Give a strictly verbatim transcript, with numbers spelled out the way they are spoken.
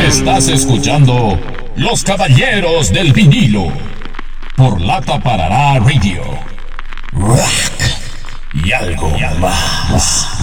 Estás escuchando Los Caballeros del Vinilo por Lata Parará Radio. Rock y algo más.